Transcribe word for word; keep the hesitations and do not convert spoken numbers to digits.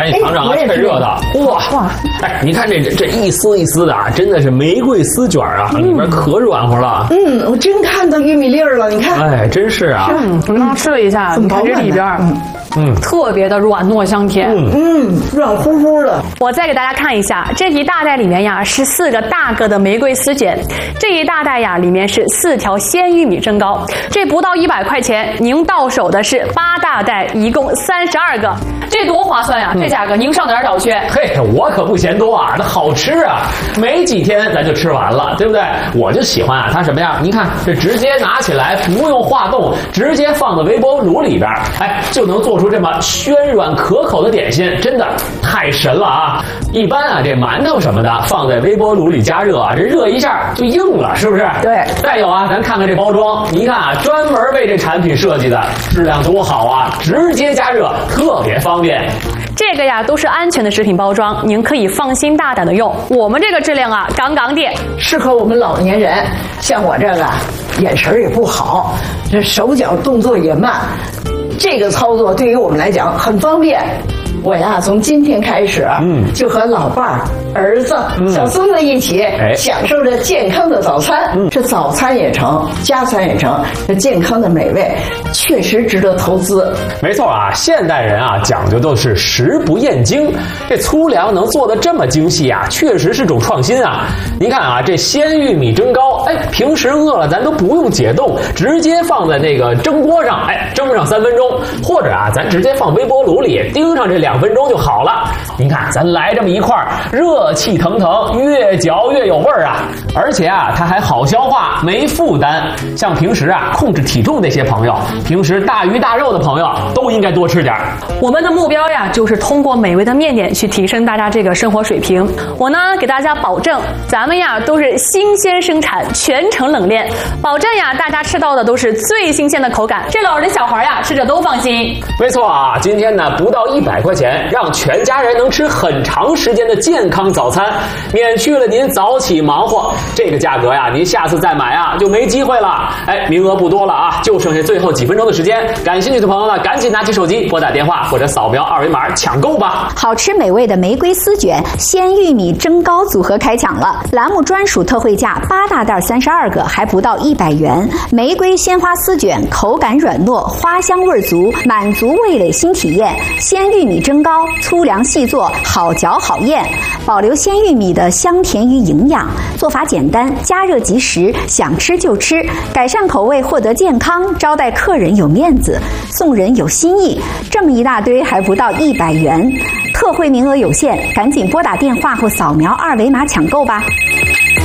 赶紧尝尝啊，趁热的。哇哇！哎，你看这这一丝一丝的啊，真的是玫瑰丝卷啊，里边可软和了。 嗯，我真看到玉米粒儿了，你看。 哎，真是啊。 嗯，我刚刚吃了一下，你看这里边，嗯。嗯，特别的软糯香甜， 嗯嗯，软乎乎的。 我再给大家看一下，这一大袋里面呀是四个大个的玫瑰丝卷，这一大袋呀里面是四条鲜玉米蒸糕，这不到一百块钱，您到手的是八大袋，一共三十二个，这多划算呀！嗯、这价格您上哪儿找去？ 嘿，我可不嫌多啊，那好吃啊，没几天咱就吃完了，对不对？我就喜欢啊，它什么呀？您看这直接拿起来，不用化冻，直接放到微波炉里边，哎，就能做出这么暄软可口的点心，真的太神了啊！一般啊，这馒头什么的放在微波炉里加热啊，这热一下就硬了，是不是？ 对。 再有啊，咱看看这包装，你看啊，专门为这产品设计的，质量多好啊，直接加热，特别方便。 这个呀都是安全的食品包装，您可以放心大胆的用。我们这个质量啊，杠杠的， 适合我们老年人，像我这个眼神也不好，这手脚动作也慢。这个操作对于我们来讲很方便。我呀，从今天开始，嗯，就和老伴儿、儿子、嗯、小孙子一起，哎，享受着健康的早餐。嗯，这早餐也成，加餐也成，这健康的美味，确实值得投资。 没错啊，现代人啊讲究都是食不厌精，这粗粮能做得这么精细啊，确实是种创新啊。您看啊，这鲜玉米蒸糕，哎，平时饿了咱都不用解冻，直接放在那个蒸锅上，哎，蒸上三分钟，或者啊，咱直接放微波炉里叮上这两分钟就好了。您看，咱来这么一块，热气腾腾，越嚼越有味儿啊！而且啊，它还好消化，没负担。像平时啊控制体重那些朋友，平时大鱼大肉的朋友，都应该多吃点。 我们的目标呀，就是通过美味的面点去提升大家这个生活水平。我呢，给大家保证，咱们呀都是新鲜生产，全程冷链，保证呀大家吃到的都是最新鲜的口感。这老人小孩呀吃着都放心。 没错啊，今天呢不到一百块钱，让全家人能吃很长时间的健康早餐，免去了您早起忙活。这个价格呀，您下次再买啊就没机会了。哎，名额不多了啊，就剩下最后几分钟的时间。感兴趣的朋友呢，赶紧拿起手机拨打电话或者扫描二维码抢购吧。 好吃美味的玫瑰丝卷、鲜玉米蒸糕组合开抢了，栏目专属特惠价八大袋三十二个，还不到一百元。玫瑰鲜花丝卷口感软糯，花香味足，满足味蕾新体验。鲜玉米蒸糕粗粮细做，好嚼好咽，保留鲜玉米的香甜与营养。做法简单，加热即食，想吃就吃，改善口味，获得健康，招待客人有面子，送人有新意。这么一大堆还不到一百元，特惠名额有限，赶紧拨打电话或扫描二维码抢购吧。